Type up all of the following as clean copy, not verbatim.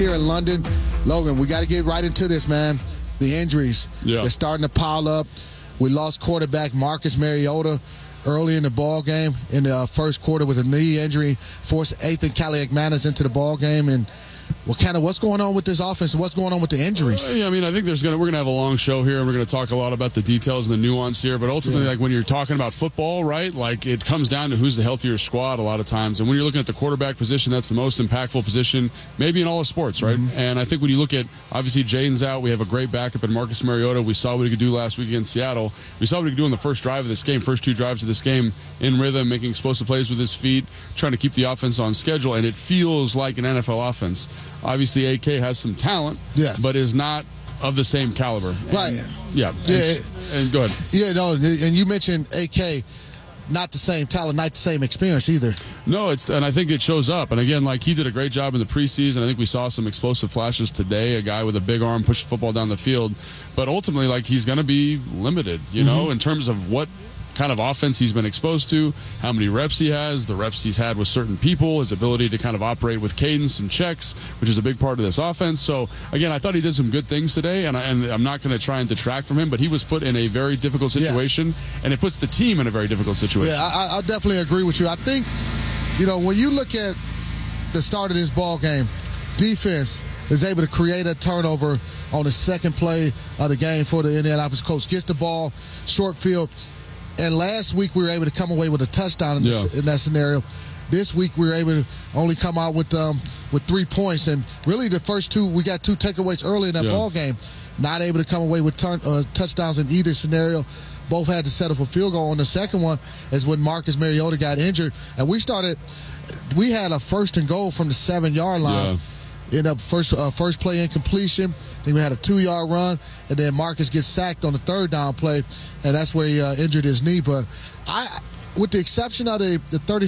there in London. Logan, we got to get right into this, man. The injuries. Yeah. They're starting to pile up. We lost quarterback Marcus Mariota early in the ball game in the first quarter with a knee injury, forced Ethan Kaliakmanis into the ball game. And what's going on with this offense? What's going on with the injuries? Yeah, I mean, I think we're going to have a long show here, and we're going to talk a lot about the details and the nuance here. But ultimately, like when you're talking about football, right, like it comes down to who's the healthier squad a lot of times. And when you're looking at the quarterback position, that's the most impactful position maybe in all of sports, right? Mm-hmm. And I think when you look at, obviously, Jaden's out. We have a great backup in Marcus Mariota. We saw what he could do last week against Seattle. We saw what he could do in the first drive of this game, first two drives of this game, in rhythm, making explosive plays with his feet, trying to keep the offense on schedule. And it feels like an NFL offense. Obviously, AK has some talent, but is not of the same caliber. Right. And go ahead. Yeah, no, and you mentioned AK, not the same talent, not the same experience either. No, and I think it shows up. And again, like he did a great job in the preseason. I think we saw some explosive flashes today. A guy with a big arm pushed the football down the field. But ultimately, like he's going to be limited, you know, in terms of what kind of offense he's been exposed to, how many reps he has, the reps he's had with certain people, his ability to kind of operate with cadence and checks, which is a big part of this offense. So, again, I thought he did some good things today, and I'm not going to try and detract from him, but he was put in a very difficult situation, and it puts the team in a very difficult situation. Yeah, I definitely agree with you. I think, you know, when you look at the start of this ball game, defense is able to create a turnover on the second play of the game for the Indianapolis Colts. Gets the ball, short field. And last week we were able to come away with a touchdown in that scenario. This week we were able to only come out with 3 points. And really the first two, we got two takeaways early in that ball game. Not able to come away with touchdowns in either scenario. Both had to settle for field goal. And the second one is when Marcus Mariota got injured. And we had a 1st and goal from the 7-yard line. End up first play incompletion. Then we had a 2-yard run, and then Marcus gets sacked on the 3rd down play, and that's where he injured his knee. But with the exception of the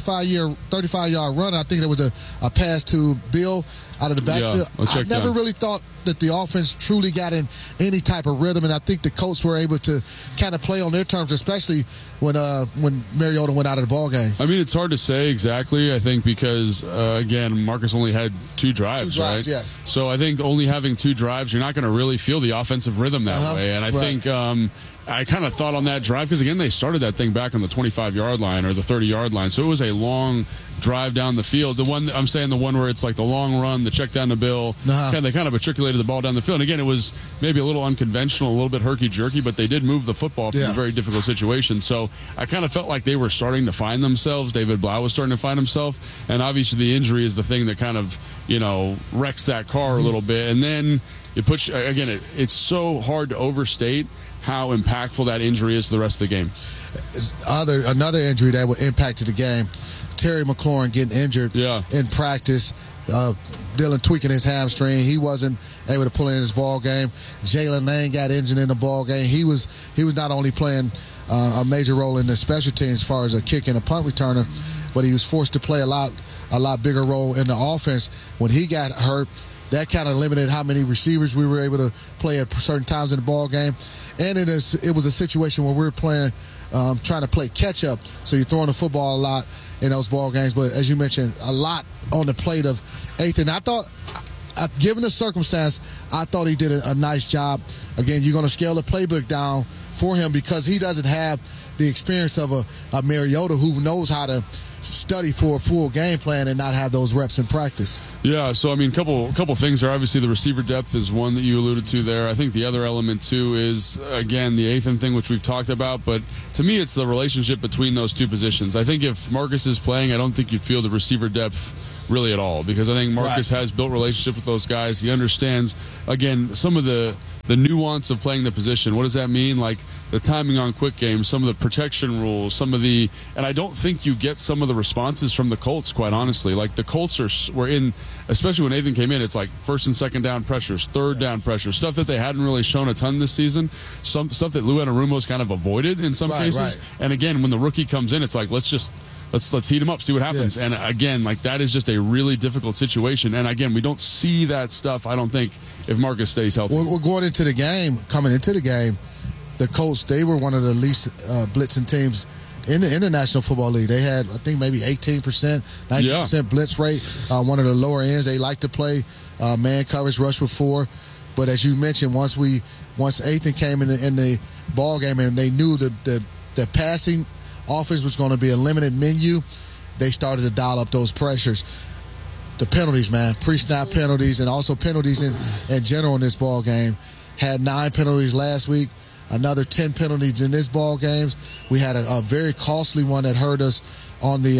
35-yard run, I think there was a pass to Bill out of the backfield. I never really thought that the offense truly got in any type of rhythm, and I think the Colts were able to kind of play on their terms, especially when Mariota went out of the ball game. I mean, it's hard to say exactly, I think, because, again, Marcus only had 2 drives, right? Yes. So I think only having 2 drives, you're not going to really feel the offensive rhythm that way. And I think I kind of thought on that drive, because, again, they started that thing back on the 25-yard line or the 30-yard line. So it was a long drive down the field. The one where it's like the long run, the check down to Bill. They kind of matriculated the ball down the field. And again, it was maybe a little unconventional, a little bit herky-jerky, but they did move the football from a very difficult situation. So I kind of felt like they were starting to find themselves. David Blau was starting to find himself. And obviously the injury is the thing that kind of, wrecks that car a little bit. And then it puts, again, it's so hard to overstate how impactful that injury is to the rest of the game. Another injury that impacted the game, Terry McLaurin getting injured in practice, Dylan tweaking his hamstring. He wasn't able to pull in his ball game. Jalen Lane got injured in the ball game. He was not only playing a major role in the special teams as far as a kick and a punt returner, but he was forced to play a lot bigger role in the offense. When he got hurt, that kind of limited how many receivers we were able to play at certain times in the ball game. And it was a situation where we were playing, trying to play catch-up, so you're throwing the football a lot in those ball games. But as you mentioned, a lot on the plate of Ethan. I thought, given the circumstance, I thought he did a nice job. Again, you're going to scale the playbook down for him because he doesn't have the experience of a Mariota who knows how to study for a full game plan and not have those reps in practice. Yeah, so I mean, couple things there. Obviously, the receiver depth is one that you alluded to there. I think the other element too is, again, the Ethan thing, which we've talked about. But to me, it's the relationship between those two positions. I think if Marcus is playing, I don't think you feel the receiver depth really at all, because I think Marcus has built relationship with those guys. He understands, again, some of the nuance of playing the position. What does that mean? Like the timing on quick games, some of the protection rules, and I don't think you get some of the responses from the Colts, quite honestly. Like the Colts were in, especially when Nathan came in, it's like 1st and 2nd down pressures, 3rd down pressures, stuff that they hadn't really shown a ton this season, some stuff that Lou Anarumo's kind of avoided in some cases. Right. And again, when the rookie comes in, it's like, let's heat him up, see what happens. Yeah. And again, like that is just a really difficult situation. And again, we don't see that stuff, I don't think, if Marcus stays healthy. We're going into the game, coming into the game, the Colts, they were one of the least blitzing teams in the National Football League. They had, I think, maybe 18%, 19% blitz rate, one of the lower ends. They like to play man coverage, rush with 4. But as you mentioned, once Athan came in the ball game and they knew the passing offense was going to be a limited menu, they started to dial up those pressures. The penalties, man, pre-snap penalties, and also penalties in general in this ball game. Had 9 penalties last week. Another 10 penalties in this ball games. We had a very costly one that hurt us on the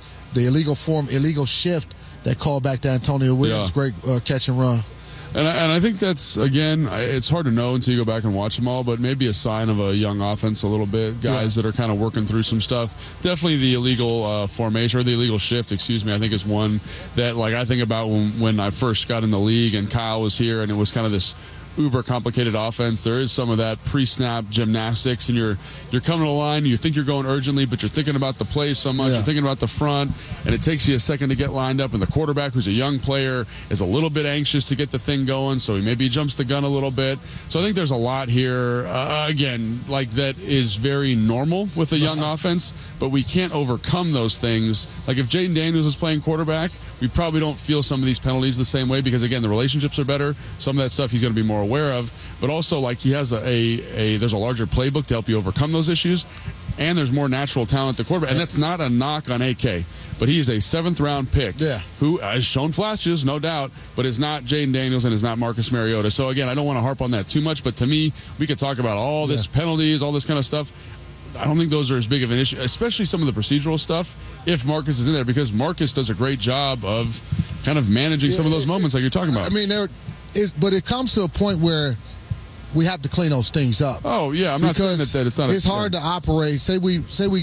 illegal shift that called back to Antonio Williams. Yeah. Great catch and run. And I think that's, again, it's hard to know until you go back and watch them all, but maybe a sign of a young offense a little bit. Guys that are kind of working through some stuff. Definitely the illegal formation, or the illegal shift, I think is one that, like, I think about when I first got in the league and Kyle was here and it was kind of this uber complicated offense. There is some of that pre-snap gymnastics, and you're coming to the line, you think you're going urgently, but you're thinking about the play so much, you're thinking about the front, and it takes you a second to get lined up, and the quarterback, who's a young player, is a little bit anxious to get the thing going, so he maybe jumps the gun a little bit. So I think there's a lot here, again, like that is very normal with a young offense, but we can't overcome those things. Like if Jayden Daniels is playing quarterback, we probably don't feel some of these penalties the same way because, again, the relationships are better. Some of that stuff he's going to be more aware of, but also like he has there's a larger playbook to help you overcome those issues, and there's more natural talent at the quarterback. And that's not a knock on AK, but he is a 7th-round pick who has shown flashes, no doubt, but is not Jayden Daniels and is not Marcus Mariota. So, again, I don't want to harp on that too much, but to me, we could talk about all this penalties, all this kind of stuff. I don't think those are as big of an issue, especially some of the procedural stuff, if Marcus is in there, because Marcus does a great job of kind of managing some of those moments like you're talking about. I mean, but it comes to a point where we have to clean those things up. Oh, yeah, I'm not saying that it's not. It's hard to operate. Say we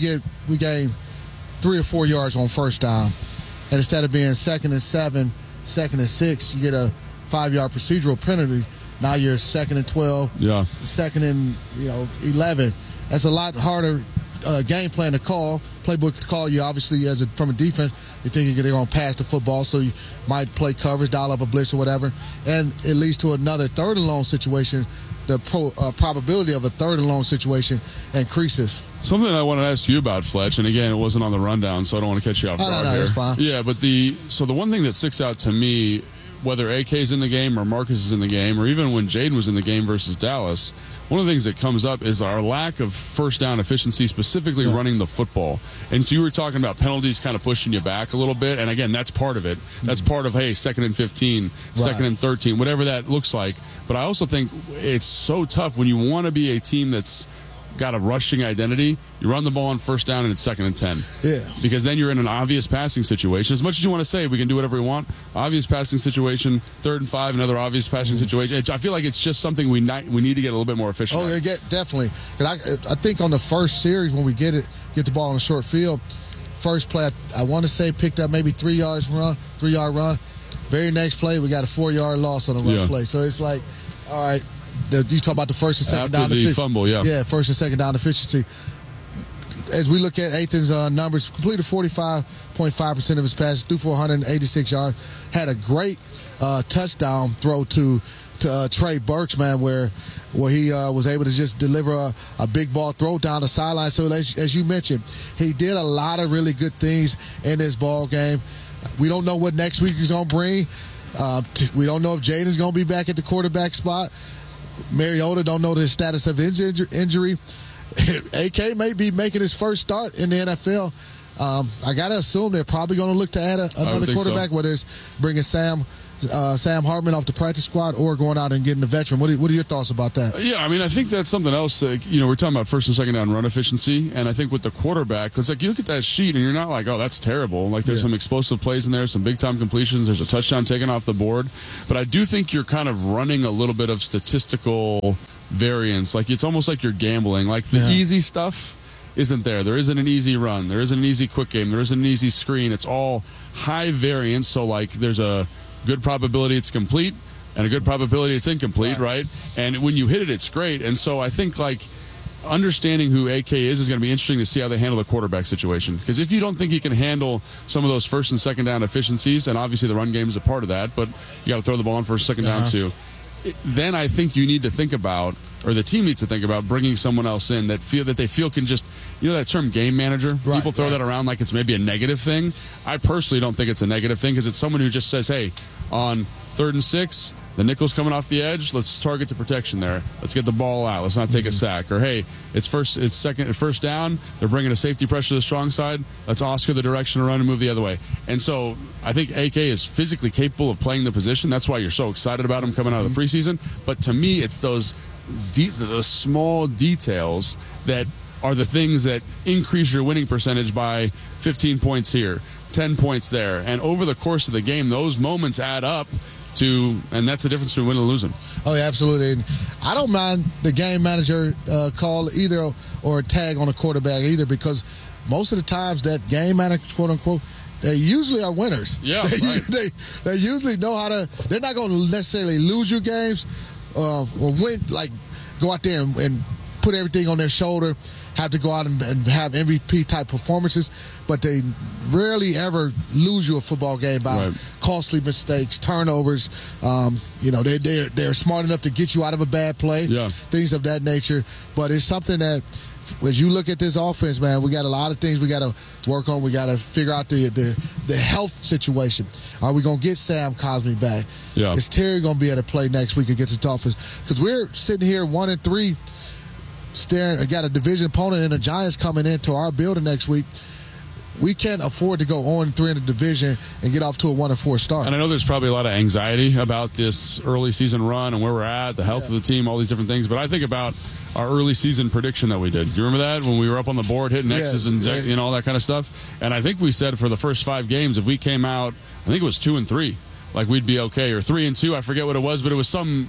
gain 3 or 4 yards on first down, and instead of being 2nd and 7, 2nd and 6, you get a 5-yard procedural penalty. Now you're 2nd and 12, 2nd and 11. That's a lot harder game plan to call, playbook to call. You obviously, from a defense, you're thinking they're going to pass the football, so you might play coverage, dial up a blitz or whatever, and it leads to another 3rd and long situation. The probability of a 3rd and long situation increases. Something I wanted to ask you about, Fletch, and again, it wasn't on the rundown, so I don't want to catch you off guard here. That's fine. Yeah, but the one thing that sticks out to me, whether AK's in the game or Marcus is in the game, or even when Jayden was in the game versus Dallas, one of the things that comes up is our lack of first down efficiency, specifically running the football. And so you were talking about penalties kind of pushing you back a little bit. And again, that's part of it. That's part of, hey, 2nd and 15, 2nd and 13, whatever that looks like. But I also think it's so tough when you want to be a team that's got a rushing identity. You run the ball on first down and it's 2nd and 10. Yeah. Because then you're in an obvious passing situation. As much as you want to say we can do whatever we want, obvious passing situation, 3rd and 5, another obvious passing situation. I feel like it's just something we need to get a little bit more efficient. Oh, yeah, definitely. I think on the first series when we get the ball on the short field, first play I want to say picked up maybe 3-yard run. Very next play we got a 4-yard loss on the run play. So it's like, all right. You talk about the first and second down efficiency. After the fumble, Yeah, first and second down efficiency. As we look at Athan's numbers, completed 45.5% of his passes, threw for 186 yards. Had a great touchdown throw to Trey Burks, man, where he was able to just deliver a big ball throw down the sideline. So as you mentioned, he did a lot of really good things in this ball game. We don't know what next week is going to bring. We don't know if Jayden's going to be back at the quarterback spot. Mariota don't know the status of his injury. AK may be making his first start in the NFL. I got to assume they're probably going to look to add another quarterback, whether it's bringing Sam Hartman off the practice squad or going out and getting a veteran. What are your thoughts about that? Yeah, I mean, I think that's something else. We're talking about first and second down run efficiency, and I think with the quarterback, it's like you look at that sheet and you're not like, oh, that's terrible. Like there's some explosive plays in there, some big-time completions. There's a touchdown taken off the board. But I do think you're kind of running a little bit of statistical variance. Like it's almost like you're gambling. Like the easy stuff isn't there. There isn't an easy run. There isn't an easy quick game. There isn't an easy screen. It's all high variance. So like there's a good probability it's complete and a good probability it's incomplete, right? And when you hit it, it's great. And so I think like understanding who AK is going to be interesting to see how they handle the quarterback situation. Because if you don't think he can handle some of those first and second down efficiencies, and obviously the run game is a part of that, but you got to throw the ball on first and second down too, then I think you need to think about or the team needs to think about bringing someone else in that they feel can just, that term game manager, people throw that around like it's maybe a negative thing. I personally don't think it's a negative thing because it's someone who just says, hey, on 3rd and 6, the nickel's coming off the edge. Let's target the protection there. Let's get the ball out. Let's not take a sack. Or hey, it's first down. They're bringing a safety pressure to the strong side. Let's Oscar the direction to run and move the other way. And so I think AK is physically capable of playing the position. That's why you're so excited about him coming out of the preseason. But to me, it's those the small details that are the things that increase your winning percentage by 15 points here, 10 points there. And over the course of the game, those moments add up and that's the difference between winning and losing. Oh, yeah, absolutely. And I don't mind the game manager call either or a tag on a quarterback either, because most of the times that game manager, quote unquote, they usually are winners. Yeah, they usually know how to. They're not going to necessarily lose your games or win, like go out there and put everything on their shoulder, have to go out and have MVP type performances, but they rarely ever lose you a football game by costly mistakes, turnovers. They're smart enough to get you out of a bad play, things of that nature. But it's something that, as you look at this offense, man, we got a lot of things we got to work on. We got to figure out the health situation. Are we going to get Sam Cosmi back? Yeah. Is Terry going to be able to play next week against the Dolphins? Because we're sitting here 1-3. I got a division opponent and the Giants coming into our building next week. We can't afford to go 0-3 in the division and get off to a 1-4 start. And I know there's probably a lot of anxiety about this early season run and where we're at, the health of the team, all these different things. But I think about our early season prediction that we did. Do you remember that when we were up on the board hitting X's and all that kind of stuff? And I think we said for the first 5 games, if we came out, I think it was 2-3, like we'd be okay, or 3-2. I forget what it was, but it was something.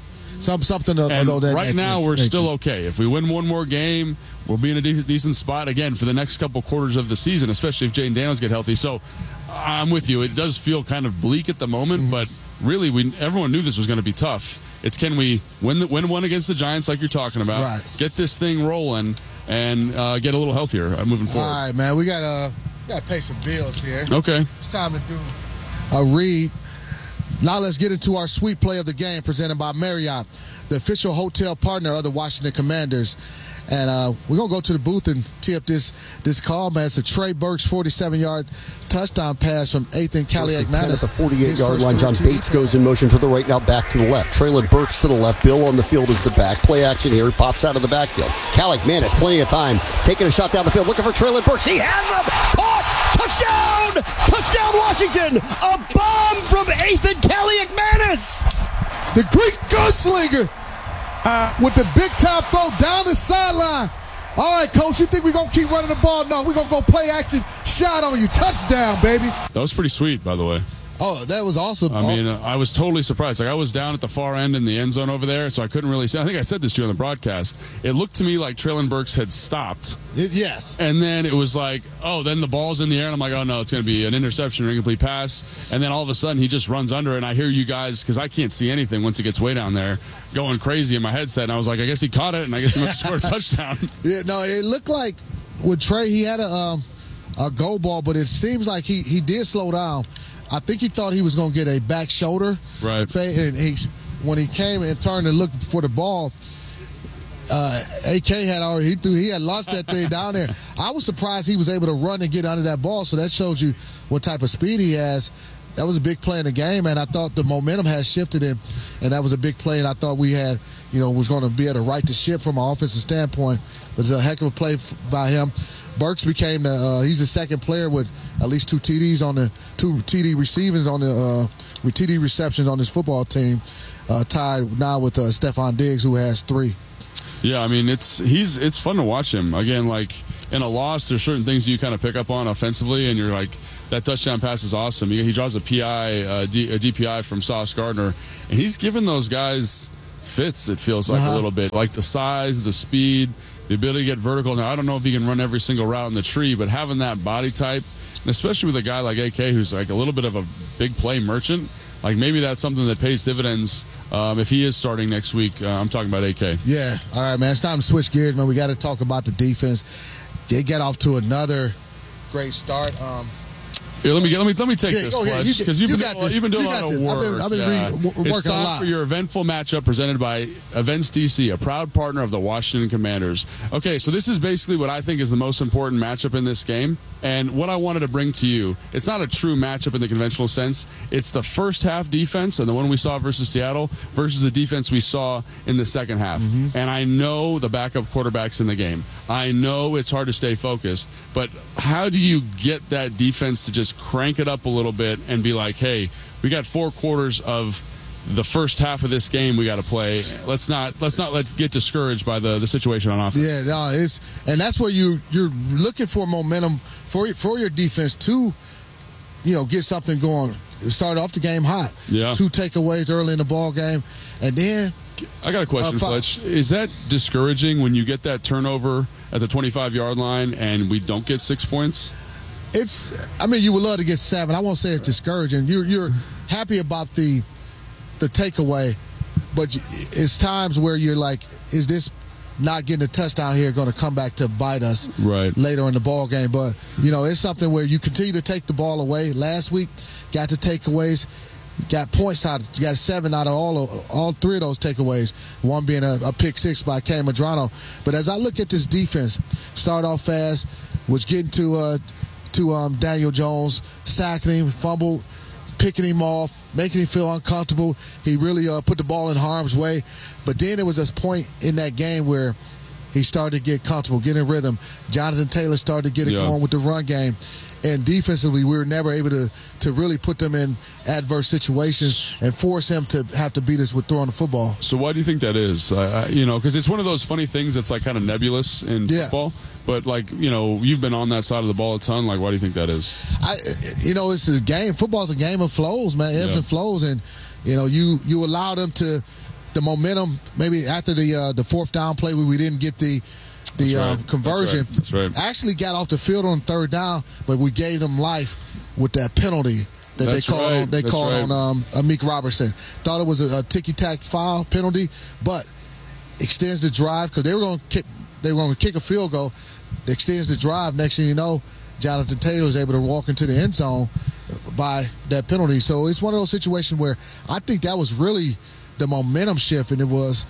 Right now, we're still okay. If we win one more game, we'll be in a decent spot again for the next couple quarters of the season, especially if Jayden Daniels get healthy. So I'm with you. It does feel kind of bleak at the moment, but really, everyone knew this was going to be tough. It's can we win one against the Giants like you're talking about, get this thing rolling, and get a little healthier moving forward. All right, man. We got to pay some bills here. Okay. It's time to do a read. Now let's get into our sweet play of the game presented by Marriott, the official hotel partner of the Washington Commanders. And we're going to go to the booth and tee up this call, man. It's a Trey Burks 47-yard touchdown pass from Ethan Kaliakmanis. At the 48-yard line, John Bates goes in motion to the right, now back to the left. Treylon Burks to the left. Bill on the field is the back. Play action here. He pops out of the backfield. Kaliakmanis, plenty of time. Taking a shot down the field, looking for Treylon Burks. He has him! Caught! Touchdown! Touchdown, Washington! A bomb from Ethan Kaliakmanis! The Greek gunslinger with the big-time throw down the sideline. All right, Coach, you think we're going to keep running the ball? No, we're going to go play action. Shot on you. Touchdown, baby. That was pretty sweet, by the way. Oh, that was awesome. I mean, I was totally surprised. Like, I was down at the far end in the end zone over there, so I couldn't really see. I think I said this to you on the broadcast. It looked to me like Treylon Burks had stopped. Yes. And then it was like, then the ball's in the air, and I'm like, oh, no, it's going to be an interception or incomplete pass. And then all of a sudden, he just runs under it, and I hear you guys, because I can't see anything once it gets way down there, going crazy in my headset. And I was like, I guess he caught it, and I guess he must have scored a touchdown. Yeah, no, it looked like with Trey, he had a go ball, but it seems like he did slow down. I think he thought he was going to get a back shoulder. Right. And when he came and turned and looked for the ball, AK had he had launched that thing down there. I was surprised he was able to run and get under that ball, so that shows you what type of speed he has. That was a big play in the game, and I thought the momentum had shifted him, and that was a big play, and I thought we had, was going to be able to right the ship from an offensive standpoint. But it's a heck of a play by him. Burks became he's the second player with at least two TD receptions on his football team, tied now with Stephon Diggs, who has 3. Yeah, I mean, it's fun to watch him. Again, like in a loss, there's certain things you kind of pick up on offensively, and you're like, that touchdown pass is awesome. He draws a DPI from Sauce Gardner, and he's given those guys fits, it feels like a little bit. Like the size, the speed, the ability to get vertical. Now, I don't know if he can run every single route in the tree, but having that body type, and especially with a guy like AK who's like a little bit of a big play merchant, like maybe that's something that pays dividends if he is starting next week. I'm talking about AK. Yeah. All right, man. It's time to switch gears, man. We got to talk about the defense. They get off to another great start. Here, let me take this, Fletch, because you've been doing a lot of work. I've been working it's time a lot. For your eventful matchup presented by Events DC, a proud partner of the Washington Commanders. Okay, so this is basically what I think is the most important matchup in this game. And what I wanted to bring to you, it's not a true matchup in the conventional sense. It's the first half defense and the one we saw versus Seattle versus the defense we saw in the second half. Mm-hmm. And I know the backup quarterback's in the game. I know it's hard to stay focused, but how do you get that defense to just crank it up a little bit and be like, hey, we got 4 quarters of the first half of this game we got to play. Let's not get discouraged by the situation on offense. Yeah, no, and that's where you're looking for momentum for your defense to, get something going. Start off the game hot. Yeah. 2 takeaways early in the ball game, and then I got a question, Fletch. Is that discouraging when you get that turnover at the 25-yard line and we don't get 6 points? You would love to get 7. I won't say it's discouraging. You're happy about the takeaway, but it's times where you're like, is this not getting a touchdown here going to come back to bite us later in the ball game? But, it's something where you continue to take the ball away. Last week, got the takeaways, got points out, got 7 out of all 3 of those takeaways, one being a pick 6 by Cam Medrano. But as I look at this defense, start off fast, was getting to Daniel Jones, sacking him, fumbled, picking him off, making him feel uncomfortable. He really put the ball in harm's way. But then there was this point in that game where he started to get comfortable, get in rhythm. Jonathan Taylor started to get it going with the run game. And defensively, we were never able to really put them in adverse situations and force him to have to beat us with throwing the football. So why do you think that is? Because it's one of those funny things that's like kind of nebulous in football. But, you've been on that side of the ball a ton. Like, why do you think that is? It's a game. Football's a game of flows, man. Ebbs and flows. And, you allow them to – the momentum, maybe after the fourth down play where we didn't get the conversion. That's right. Actually got off the field on 3rd down, but we gave them life with that penalty that they called on Amik Robertson. Thought it was a ticky-tack foul penalty, but extends the drive because they were going to kick a field goal. It extends the drive. Next thing you know, Jonathan Taylor is able to walk into the end zone by that penalty. So it's one of those situations where I think that was really the momentum shift, and it was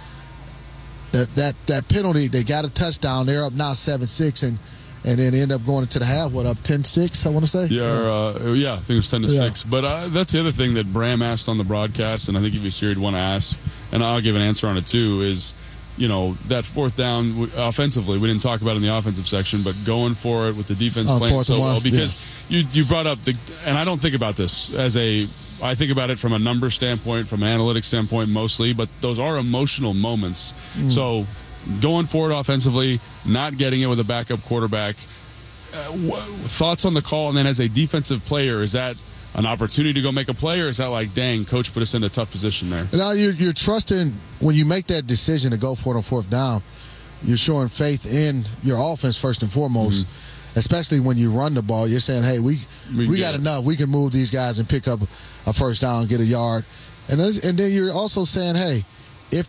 that penalty. They got a touchdown. They're up now 7-6, and then end up going into the half. What, up 10-6? I want to say. I think it was 10-6. But that's the other thing that Bram asked on the broadcast, and I think if you would want to ask, and I'll give an answer on it too, is that 4th down offensively. We didn't talk about it in the offensive section, but going for it with the defense playing so well because you brought up and I don't think about this I think about it from a number standpoint, from an analytics standpoint mostly, but those are emotional moments. So going for it offensively, not getting it with a backup quarterback, thoughts on the call, and then as a defensive player, is that an opportunity to go make a play, or is that like, dang, coach put us in a tough position there? Now you're trusting when you make that decision to go for it on 4th down, you're showing faith in your offense first and foremost. Especially when you run the ball, you're saying, hey, we got enough. We can move these guys and pick up a 1st down, get a yard. And then you're also saying, hey, if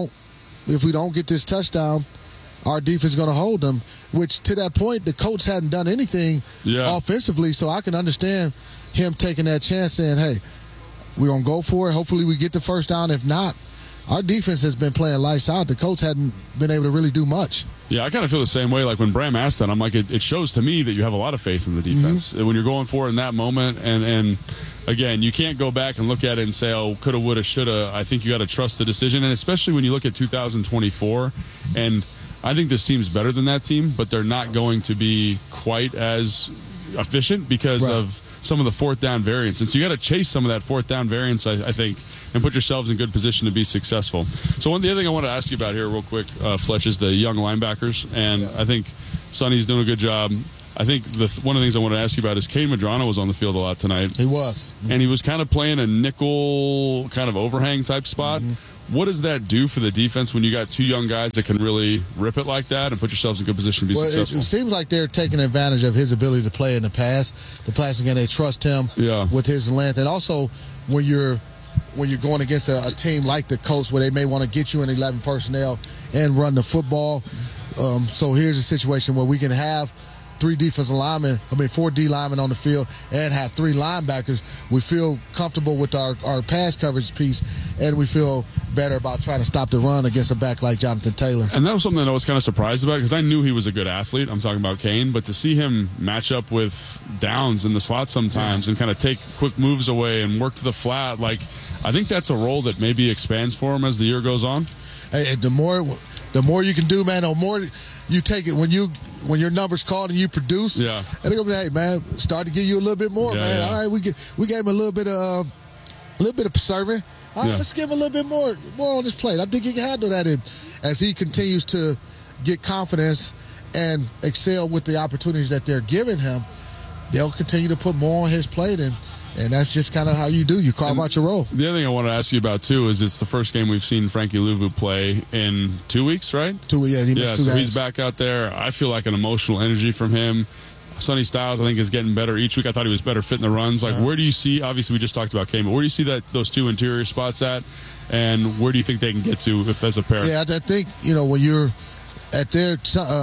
we don't get this touchdown, our defense is going to hold them, which to that point, the coach hadn't done anything offensively. So I can understand him taking that chance saying, hey, we're going to go for it. Hopefully we get the 1st down. If not, our defense has been playing lights out. The coach hadn't been able to really do much. Yeah, I kind of feel the same way. Like when Bram asked that, I'm like, it shows to me that you have a lot of faith in the defense. When you're going for it in that moment, and again, you can't go back and look at it and say, oh, coulda, woulda, shoulda. I think you got to trust the decision, and especially when you look at 2024, and I think this team's better than that team, but they're not going to be quite as efficient because of some of the 4th down variance. And so you got to chase some of that 4th down variance, I think, and put yourselves in good position to be successful. So the other thing I want to ask you about here real quick, Fletch, is the young linebackers. And I think Sonny's doing a good job. I think one of the things I want to ask you about is Cam Medrano was on the field a lot tonight. He was. And he was kind of playing a nickel kind of overhang type spot. What does that do for the defense when you got 2 young guys that can really rip it like that and put yourselves in good position to be successful? It seems like they're taking advantage of his ability to play in the pass. The passing game, they trust him with his length. And also, when you're going against a team like the Colts where they may want to get you in 11 personnel and run the football. So here's a situation where we can have 4 D linemen on the field and have 3 linebackers, we feel comfortable with our pass coverage piece, and we feel better about trying to stop the run against a back like Jonathan Taylor. And that was something that I was kind of surprised about because I knew he was a good athlete. I'm talking about Kane, but to see him match up with Downs in the slot sometimes and kind of take quick moves away and work to the flat, like I think that's a role that maybe expands for him as the year goes on. Hey, the more you can do, man, the more you take it when your number's called and you produce. Yeah. And they're gonna be, hey man, start to give you a little bit more, man. Yeah. All right, we gave him a little bit of serving. All right, let's give him a little bit more on this plate. I think he can handle that as he continues to get confidence and excel with the opportunities that they're giving him. They'll continue to put more on his plate, and that's just kind of how you do. You carve out your role. The other thing I want to ask you about, too, is it's the first game we've seen Frankie Luvu play in 2 weeks, right? He missed 2 so games. He's back out there. I feel like an emotional energy from him. Sonny Styles, I think, is getting better each week. I thought he was better fitting the runs. Like, where do you see, obviously we just talked about Kane, but where do you see those 2 interior spots at, and where do you think they can get to if there's a pair? Yeah, I think, when you're at their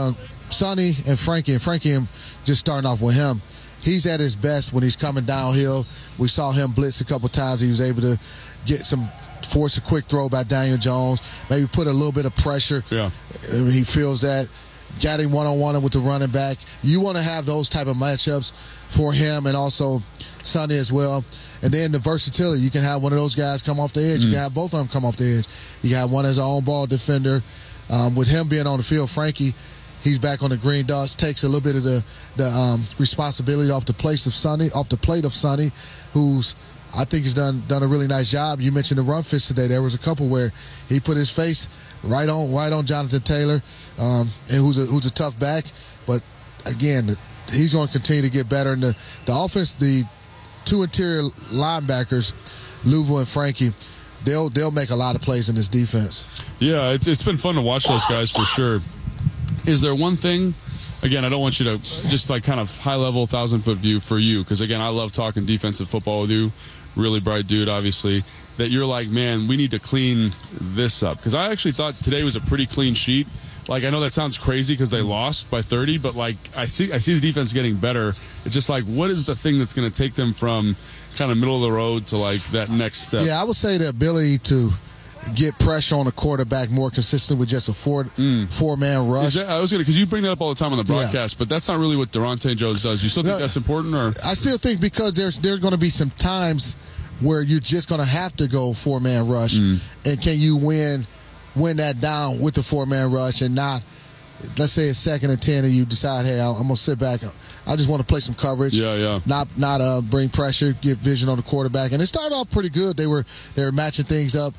Sonny and Frankie just starting off with him, he's at his best when he's coming downhill. We saw him blitz a couple times. He was able to force a quick throw by Daniel Jones, maybe put a little bit of pressure. Yeah. He feels that. Got him one-on-one with the running back. You want to have those type of matchups for him and also Sonny as well. And then the versatility. You can have one of those guys come off the edge. You can have both of them come off the edge. You have one as an on-ball defender. With him being on the field, Frankie, he's back on the green dots, takes a little bit of the responsibility off the plate of Sonny, who's I think he's done a really nice job. You mentioned the run fits today. There was a couple where he put his face right on Jonathan Taylor, and who's a tough back. But again, he's going to continue to get better. And the offense, the 2 interior linebackers, Luvu and Frankie, they'll make a lot of plays in this defense. Yeah, it's been fun to watch those guys for sure. Is there one thing? Again, I don't want you to just like kind of high-level, 1,000-foot view for you, because, again, I love talking defensive football with you. Really bright dude, obviously, that you're like, man, we need to clean this up. Because I actually thought today was a pretty clean sheet. Like, I know that sounds crazy because they lost by 30, but, like, I see the defense getting better. It's just like, what is the thing that's going to take them from kind of middle of the road to, like, that next step? Yeah, I would say the ability to get pressure on the quarterback more consistent with just a four-man rush. Because you bring that up all the time on the broadcast, but that's not really what Daronte Jones does. You still think that's important? Or I still think because there's going to be some times where you're just going to have to go four-man rush, and can you win that down with the four-man rush and not, let's say it's 2nd and 10 and you decide, hey, I'm going to sit back. I just want to play some coverage. Not bring pressure, get vision on the quarterback. And it started off pretty good. They were matching things up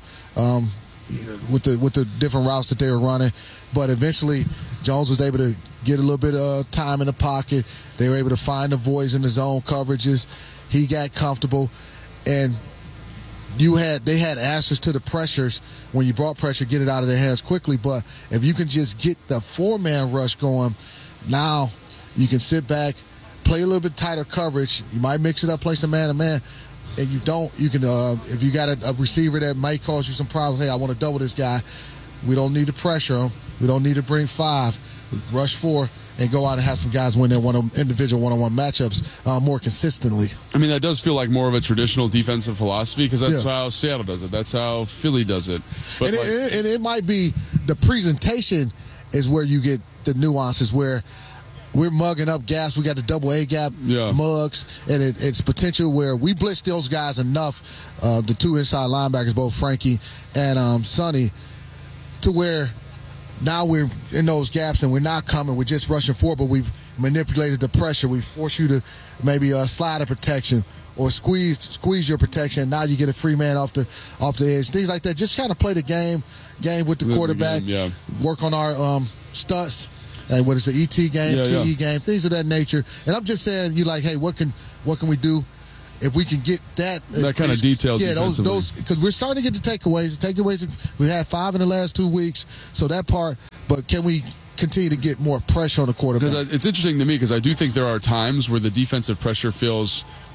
with the different routes that they were running. But eventually, Jones was able to get a little bit of time in the pocket. They were able to find the voids in the zone coverages. He got comfortable, and they had answers to the pressures when you brought pressure, get it out of their hands quickly. But if you can just get the four-man rush going, now you can sit back, play a little bit tighter coverage. You might mix it up, play some man-to-man. And you can, if you got a receiver that might cause you some problems, hey, I want to double this guy. We don't need to pressure him. We don't need to bring 5. Rush 4 and go out and have some guys win their individual one-on-one matchups more consistently. I mean, that does feel like more of a traditional defensive philosophy because that's how Seattle does it. That's how Philly does it. But and it might be the presentation is where you get the nuances where we're mugging up gaps. We got the double A gap mugs, and it's potential where we blitz those guys enough, the 2 inside linebackers, both Frankie and Sonny, to where now we're in those gaps and we're not coming. We're just rushing forward, but we've manipulated the pressure. We force you to maybe slide a protection or squeeze your protection. Now you get a free man off the edge. Things like that. Just kind of play the game with the quarterback. Work on our stunts. And what is the ET game, TE game, things of that nature. And I'm just saying, you like, hey, what can we do if we can get that kind of detail? Yeah, those because we're starting to get the takeaways. We had 5 in the last 2 weeks, so that part. But can we continue to get more pressure on the quarterback? Because it's interesting to me because I do think there are times where the defensive pressure feels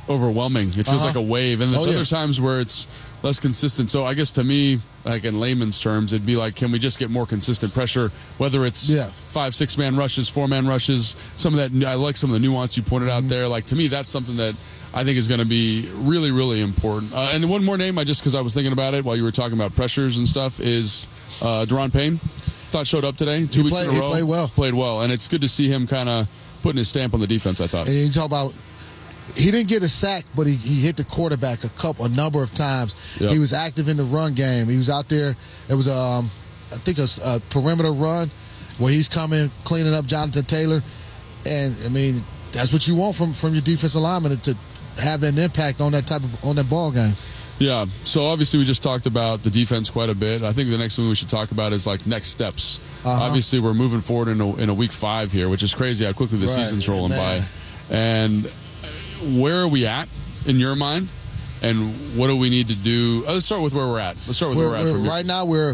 overwhelming. It feels like a wave. And there's yeah. other times where it's less consistent. So I guess to me, like in layman's terms, it'd be like, can we just get more consistent pressure, whether it's 5-6 man rushes, 4-man rushes, some of that. I like some of the nuance you pointed out there. Like, to me, that's something that I think is going to be really, really important. And one more name, because I was thinking about it while you were talking about pressures and stuff, is Deron Payne. Thought showed up today, 2 weeks in a row. He played well. And it's good to see him kind of putting his stamp on the defense, I thought. And you talk about, he didn't get a sack, but he hit the quarterback a number of times. Yep. He was active in the run game. He was out there. It was, I think, a perimeter run where he's coming, cleaning up Jonathan Taylor. And, I mean, that's what you want from your defensive lineman, to have an impact on that ball game. Yeah, so obviously we just talked about the defense quite a bit. I think the next thing we should talk about is like next steps. Obviously we're moving forward in a week 5 here, which is crazy how quickly the season's rolling by. And where are we at in your mind? And what do we need to do? Let's start with where we're at. Right now we're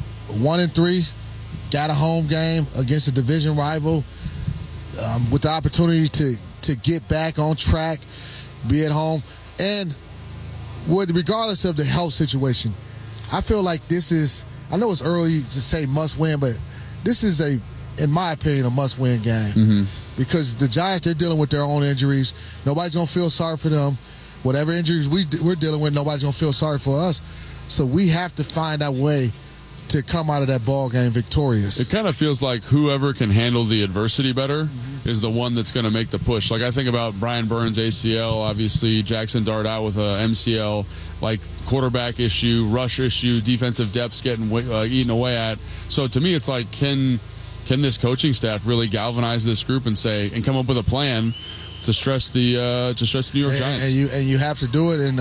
1-3, got a home game against a division rival, with the opportunity to get back on track, be at home, and regardless of the health situation, I feel like this is, I know it's early to say must win, but this is in my opinion, a must win game. Because the Giants, they're dealing with their own injuries. Nobody's going to feel sorry for them. Whatever injuries we're dealing with, nobody's going to feel sorry for us. So we have to find our way to come out of that ball game victorious. It kind of feels like whoever can handle the adversity better is the one that's going to make the push. Like, I think about Brian Burns' ACL, obviously, Jackson Dart out with a MCL, like quarterback issue, rush issue, defensive depth's getting eaten away at. So to me, it's like, can this coaching staff really galvanize this group and come up with a plan to stress the New York Giants? And you have to do it in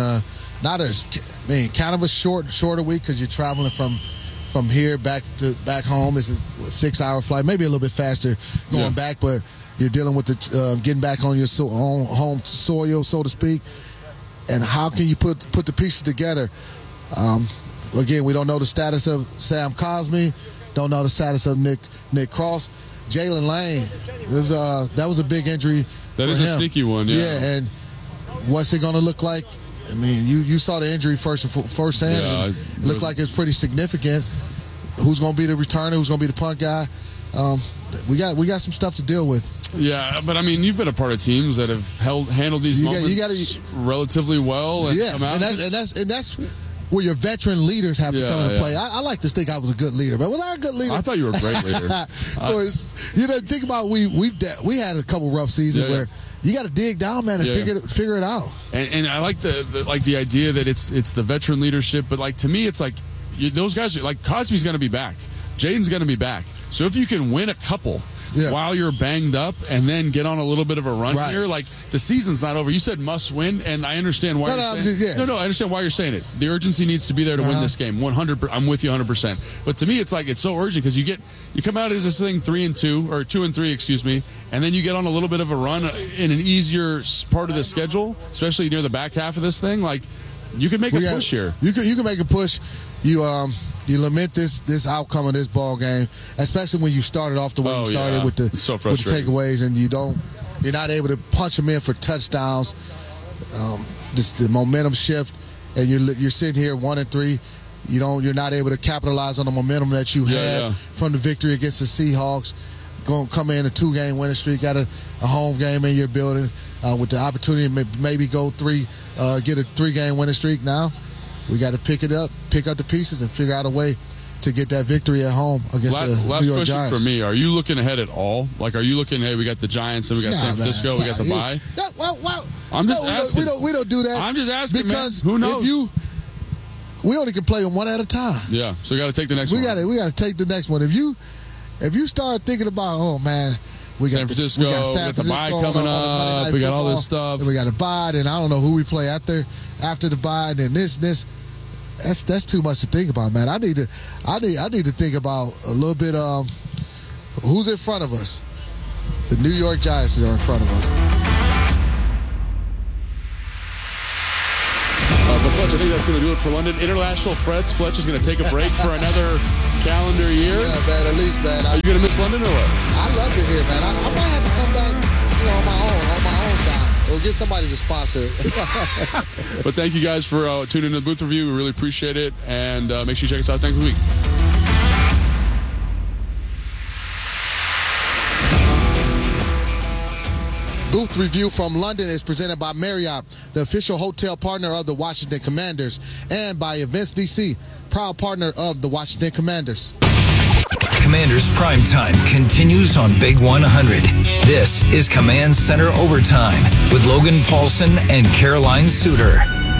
kind of a shorter week, because you're traveling from here back home. This is a 6-hour flight, maybe a little bit faster going back, but you're dealing with getting back on your home soil, so to speak. And how can you put the pieces together? Again, we don't know the status of Sam Cosmi, don't know the status of Nick Cross. Jalen Lane, that was a big injury. That is a sneaky one, yeah. Yeah, and what's it going to look like? I mean, you saw the injury firsthand. Yeah, it looked like it's pretty significant. Who's going to be the returner? Who's going to be the punt guy? We got some stuff to deal with. Yeah, but I mean, you've been a part of teams that have handled these moments relatively well. And come out. And that's where your veteran leaders have to come into play. I like to think I was a good leader, but was I a good leader? I thought you were a great leader. Think about we had a couple rough seasons where you got to dig down, man, and figure it out. And I like the idea that it's the veteran leadership, but like, to me, it's like those guys are like, Cosby's going to be back, Jaden's going to be back. So if you can win a couple while you're banged up and then get on a little bit of a run here, like, the season's not over. You said must win, and I understand why you're saying it. No, I understand why you're saying it. The urgency needs to be there to win this game. 100%. I'm with you 100%. But to me, it's like, it's so urgent, because you come out as this thing 3-2 or 2-3, excuse me, and then you get on a little bit of a run in an easier part of the schedule, especially near the back half of this thing. Like, you can make a push here. You can make a push. You lament this outcome of this ball game, especially when you started off the way you started with the takeaways, and you're not able to punch them in for touchdowns. The momentum shift, and you're sitting here 1-3. You're not able to capitalize on the momentum that you had from the victory against the Seahawks. Going to come in a 2-game winning streak, got a home game in your building with the opportunity to maybe get a 3-game winning streak now. We got to pick up the pieces, and figure out a way to get that victory at home against the New York Giants. Last question for me. Are you looking ahead at all? Like, are you looking, hey, we got the Giants, and we got San Francisco, we got the bye? I'm just asking. We don't do that. I'm just asking, because man. Who knows? We only can play them one at a time. Yeah, so we got to take the next one. We got to take the next one. If you start thinking about, oh, man, we got San Francisco, we got the bye coming up, we got all this stuff. And we got a bye, and I don't know who we play after the bye, and then this. That's too much to think about, man. I need to think about a little bit who's in front of us. The New York Giants are in front of us. But Fletch, I think that's going to do it for London International Frets. Fletch is going to take a break for another calendar year. Yeah, man. At least, man. Are you going to miss London or what? I love it here, man. I might have to come back, on my own time. Or get somebody to sponsor it. But thank you guys for tuning in to the Booth Review. We really appreciate it. And make sure you check us out next week. Booth Review from London is presented by Marriott, the official hotel partner of the Washington Commanders, and by Events DC, proud partner of the Washington Commanders. Commanders Prime Time continues on Big 100. This is Command Center Overtime with Logan Paulson and Caroline Suter.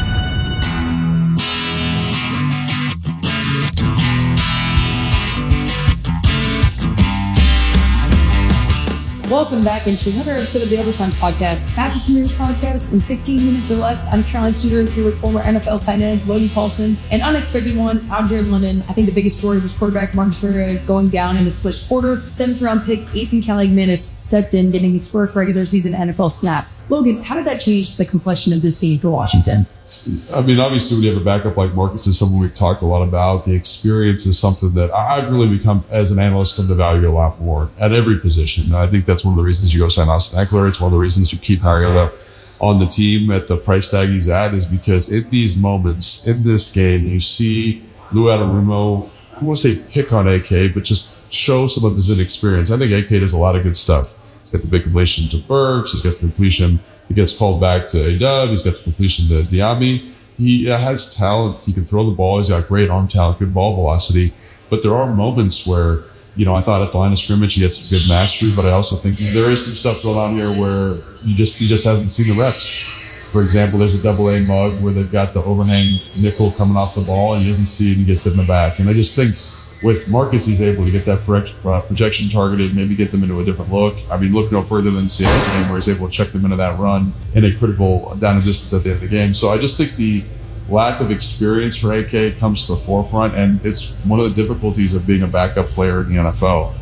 Welcome back into another episode of the Overtime Podcast, fastest Commanders podcast in 15 minutes or less. I'm Caroline Suter here with former NFL tight end Logan Paulson. An unexpected one out here in London. I think the biggest story was quarterback Marcus Mariota going down in the first quarter. 7th round pick Ethan Kaliakmanis stepped in, getting his first regular season NFL snaps. Logan, how did that change the complexion of this game for Washington? I mean, obviously, when you have a backup like Marcus, is someone we've talked a lot about. The experience is something that I've really become, as an analyst, come to value a lot more at every position. And I think that's one of the reasons you go sign Austin Ekeler. It's one of the reasons you keep Mariota on the team at the price tag he's at, is because in these moments, in this game, you see Lou Anarumo, I won't say pick on AK, but just show some of his inexperience. I think AK does a lot of good stuff. He's got the big completion to Burks. He's got the completion. He gets called back to A-Dub. He's got the completion to Diaby. He has talent. He can throw the ball. He's got great arm talent, good ball velocity. But there are moments where, I thought at the line of scrimmage he gets good mastery, but I also think there is some stuff going on here where he just hasn't seen the reps. For example, there's a double A mug where they've got the overhang nickel coming off the ball, and he doesn't see it and he gets hit in the back. And I just think with Marcus, he's able to get that projection targeted, maybe get them into a different look. I mean, look no further than Seattle game where he's able to check them into that run in a critical down and distance at the end of the game. So I just think the lack of experience for AK comes to the forefront, and it's one of the difficulties of being a backup player in the NFL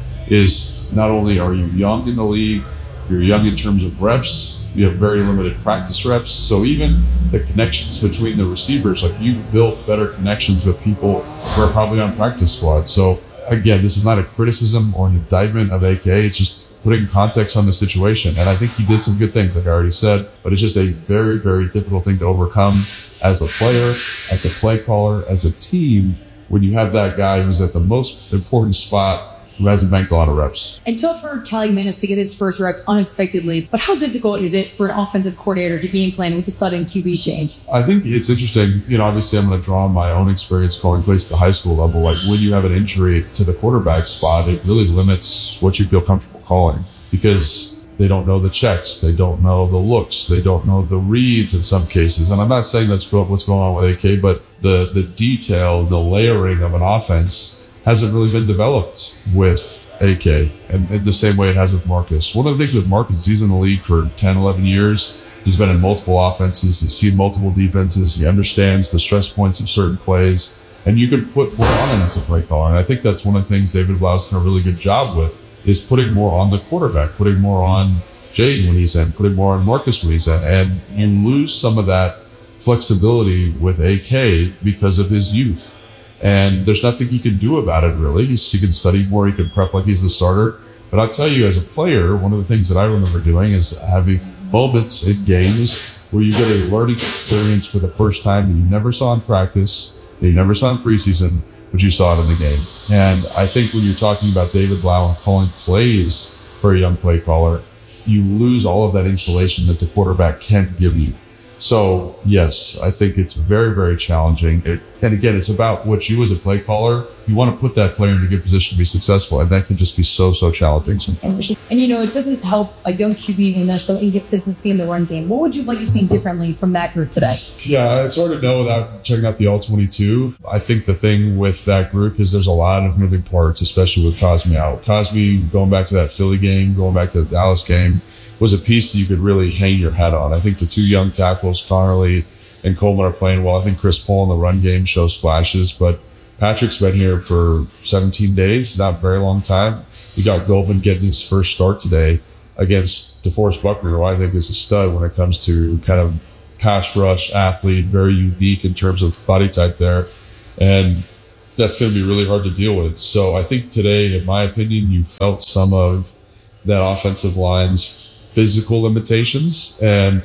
is not only are you young in the league, you're young in terms of reps, you have very limited practice reps. So even the connections between the receivers, like you built better connections with people who are probably on practice squad. So again, this is not a criticism or an indictment of AK. It's just putting context on the situation. And I think he did some good things, like I already said, but it's just a very, very difficult thing to overcome as a player, as a play caller, as a team, when you have that guy who's at the most important spot who hasn't banked a lot of reps. And tough for Kaliakmanis to get his first reps unexpectedly, but how difficult is it for an offensive coordinator to game plan with a sudden QB change? I think it's interesting. Obviously I'm going to draw on my own experience calling plays at the high school level. Like when you have an injury to the quarterback spot, it really limits what you feel comfortable calling because they don't know the checks. They don't know the looks. They don't know the reads in some cases. And I'm not saying that's what's going on with AK, but the detail, the layering of an offense hasn't really been developed with AK and the same way it has with Marcus. One of the things with Marcus is he's in the league for 10, 11 years. He's been in multiple offenses. He's seen multiple defenses. He understands the stress points of certain plays. And you can put more on him as a play caller. And I think that's one of the things David Blau's done a really good job with is putting more on the quarterback, putting more on Jaden when he's in, putting more on Marcus when he's in. And you lose some of that flexibility with AK because of his youth. And there's nothing he can do about it, really. He can study more. He can prep like he's the starter. But I'll tell you, as a player, one of the things that I remember doing is having moments in games where you get a learning experience for the first time that you never saw in practice, that you never saw in preseason, but you saw it in the game. And I think when you're talking about David Blau and calling plays for a young play caller, you lose all of that insulation that the quarterback can give you. So, yes, I think it's very, very challenging. And again, it's about what you as a play caller, you want to put that player in a good position to be successful. And that can just be so challenging sometimes. And it doesn't help a young QB when there's some inconsistency in the run game. What would you like to see differently from that group today? Yeah, it's hard to know without checking out the All-22. I think the thing with that group is there's a lot of moving parts, especially with Cosmi out. Cosmi, going back to that Philly game, going back to the Dallas game, was a piece that you could really hang your hat on. I think the two young tackles, Connerly and Coleman, are playing well. I think Chris Paul in the run game shows flashes, but Patrick's been here for 17 days, not a very long time. We got Goldman getting his first start today against DeForest Buckner, who I think is a stud when it comes to kind of pass rush athlete, very unique in terms of body type there. And that's going to be really hard to deal with. So I think today, in my opinion, you felt some of that offensive line's physical limitations. And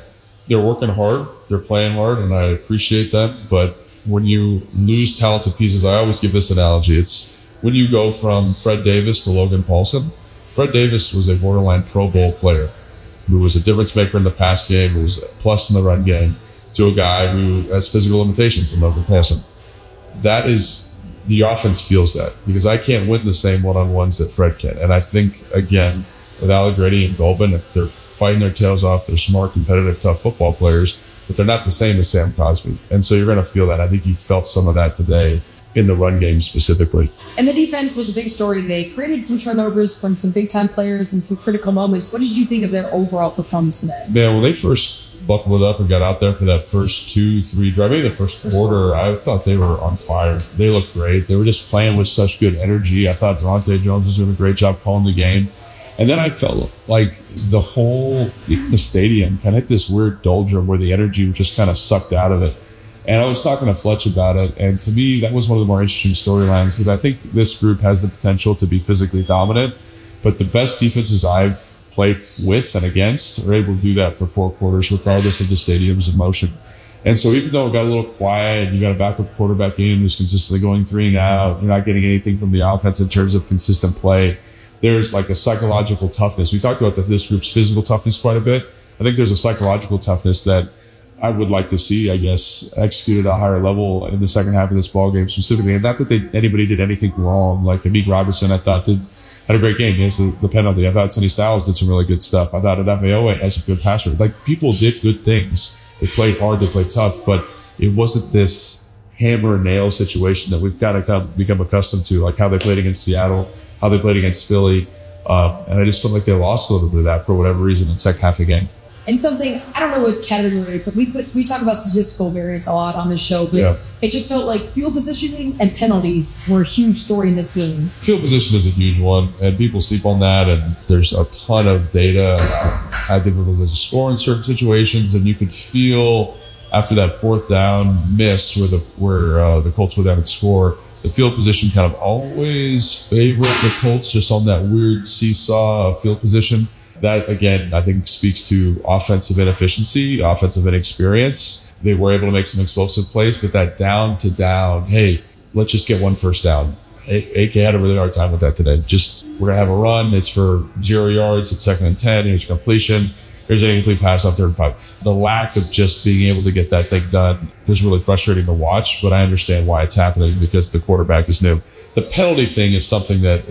they're working hard, they're playing hard, and I appreciate that. But when you lose talented pieces, I always give this analogy. It's when you go from Fred Davis to Logan Paulson. Fred Davis was a borderline Pro Bowl player who was a difference maker in the pass game, who was a plus in the run game, to a guy who has physical limitations in Logan Paulson. That is, the offense feels that, because I can't win the same one-on-ones that Fred can. And I think, again, with Allegretti and Golban, they're fighting their tails off. They're smart, competitive, tough football players, but they're not the same as Sam Cosmi. And so you're going to feel that. I think you felt some of that today in the run game specifically. And the defense was a big story today. Created some turnovers from some big-time players in some critical moments. What did you think of their overall performance today? Man, when they first buckled it up and got out there for that first 2-3 drive, maybe the first quarter, I thought they were on fire. They looked great. They were just playing with such good energy. I thought Durante Jones was doing a great job calling the game. And then I felt like the stadium kind of hit this weird doldrum where the energy was just kind of sucked out of it. And I was talking to Fletch about it, and to me, that was one of the more interesting storylines, because I think this group has the potential to be physically dominant, but the best defenses I've played with and against are able to do that for 4 quarters, regardless of the stadium's emotion. And so even though it got a little quiet, you got a backup quarterback in who's consistently going 3 and out, you're not getting anything from the offense in terms of consistent play, there's like a psychological toughness. We talked about this group's physical toughness quite a bit. I think there's a psychological toughness that I would like to see, I guess, executed at a higher level in the second half of this ball game specifically. And not that anybody did anything wrong. Like Amik Robertson, I thought had a great game. He has the penalty. I thought Sonny Styles did some really good stuff. I thought Adebayo has a good passer. Like, people did good things. They played hard, they played tough, but it wasn't this hammer and nail situation that we've got to kind of become accustomed to, like how they played against Seattle, how they played against Philly. And I just felt like they lost a little bit of that for whatever reason in the second half of the game. And something, I don't know what category, but we talk about statistical variance a lot on this show, but It just felt like field positioning and penalties were a huge story in this game. Field position is a huge one, and people sleep on that, and there's a ton of data. I think there's a score in certain situations, and you could feel after that 4th down miss where the Colts were down and score, the field position kind of always favored the Colts, just on that weird seesaw of field position. That, again, I think speaks to offensive inefficiency, offensive inexperience. They were able to make some explosive plays, but that down to down, hey, let's just get 1 first down. AK had a really hard time with that today. We're going to have a run. It's for 0 yards. It's 2nd and 10. Here's your completion. Here's an incomplete pass on 3rd and 5. The lack of just being able to get that thing done was really frustrating to watch, but I understand why it's happening because the quarterback is new. The penalty thing is something that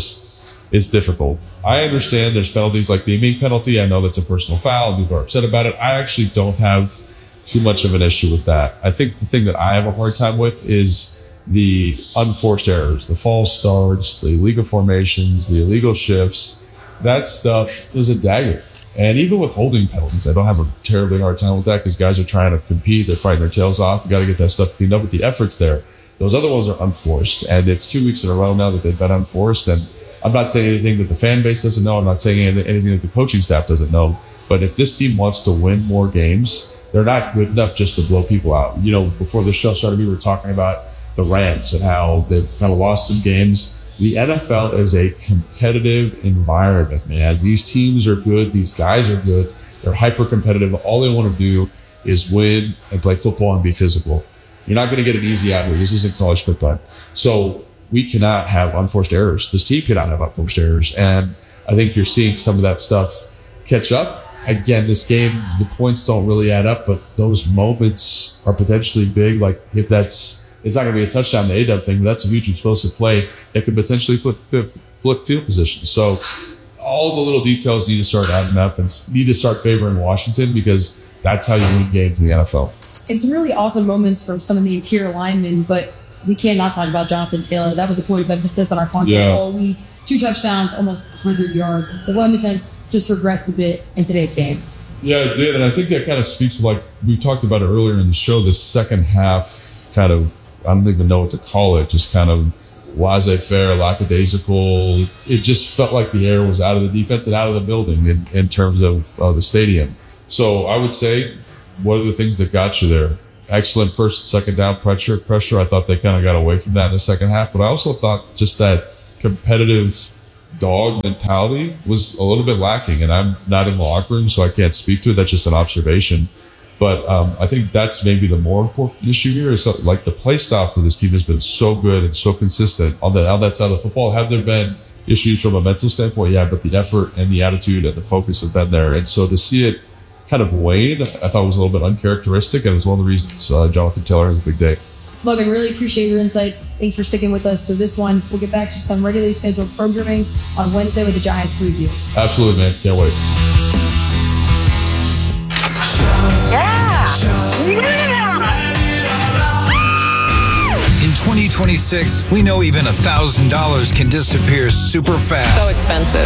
is difficult. I understand there's penalties like the Amik penalty. I know that's a personal foul and people are upset about it. I actually don't have too much of an issue with that. I think the thing that I have a hard time with is the unforced errors, the false starts, the illegal formations, the illegal shifts. That stuff is a dagger. And even with holding penalties, I don't have a terribly hard time with that because guys are trying to compete. They're fighting their tails off. You got to get that stuff cleaned up, but the effort's there. Those other ones are unforced. And it's 2 weeks in a row now that they've been unforced. And I'm not saying anything that the fan base doesn't know. I'm not saying anything that the coaching staff doesn't know. But if this team wants to win more games, they're not good enough just to blow people out. You know, before the show started, we were talking about the Rams and how they've kind of lost some games. The NFL is a competitive environment, man. These teams are good. These guys are good. They're hyper competitive. All they want to do is win and play football and be physical. You're not going to get an easy out here. This isn't college football. So we cannot have unforced errors. This team cannot have unforced errors. And I think you're seeing some of that stuff catch up. Again, this game, the points don't really add up, but those moments are potentially big. Like if it's not going to be a touchdown, the A-dub thing, but that's a huge explosive play. It could potentially flip field position. So all the little details need to start adding up and need to start favoring Washington because that's how you win games in the NFL. And some really awesome moments from some of the interior linemen, but we cannot talk about Jonathan Taylor. That was a point of emphasis on our podcast all week. 2 touchdowns, almost 100 yards. The run defense just regressed a bit in today's game. Yeah, it did. And I think that kind of speaks to, like, we talked about it earlier in the show, the second half kind of, I don't even know what to call it, just kind of laissez-faire, lackadaisical. It just felt like the air was out of the defense and out of the building in terms of the stadium. So I would say, what are the things that got you there? Excellent first and second down pressure. I thought they kind of got away from that in the second half. But I also thought just that competitive dog mentality was a little bit lacking. And I'm not in the locker room, so I can't speak to it. That's just an observation. But I think that's maybe the more important issue here is like the play style for this team has been so good and so consistent on that side of the football. Have there been issues from a mental standpoint? Yeah, but the effort and the attitude and the focus have been there. And so to see it kind of wane, I thought was a little bit uncharacteristic, and it's one of the reasons Jonathan Taylor has a big day. Logan, really appreciate your insights. Thanks for sticking with us. So this one, we'll get back to some regularly scheduled programming on Wednesday with the Giants preview. Absolutely, man. Can't wait. In 2026, we know even $1,000 can disappear super fast. So expensive.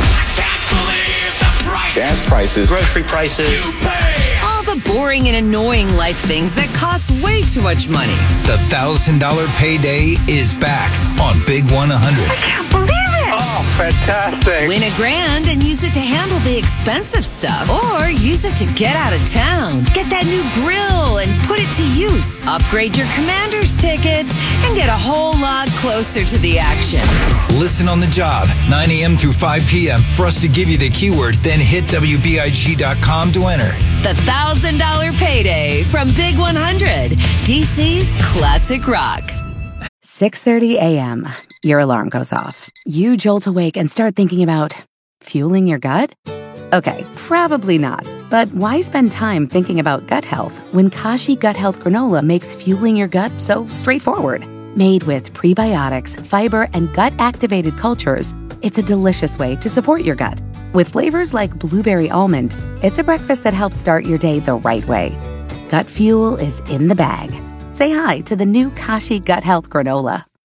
Gas prices, Grocery prices. All the boring and annoying life things that cost way too much money. The $1,000 payday is back on Big 100. Oh, fantastic. Win $1,000 and use it to handle the expensive stuff. Or use it to get out of town. Get that new grill and put it to use. Upgrade your Commander's tickets and get a whole lot closer to the action. Listen on the job, 9 a.m. through 5 p.m. for us to give you the keyword, then hit WBIG.com to enter. The $1,000 payday from Big 100, DC's classic rock. 6:30 a.m. Your alarm goes off. You jolt awake and start thinking about fueling your gut? Okay, probably not. But why spend time thinking about gut health when Kashi Gut Health Granola makes fueling your gut so straightforward? Made with prebiotics, fiber, and gut-activated cultures, it's a delicious way to support your gut. With flavors like blueberry almond, it's a breakfast that helps start your day the right way. Gut fuel is in the bag. Say hi to the new Kashi Gut Health Granola.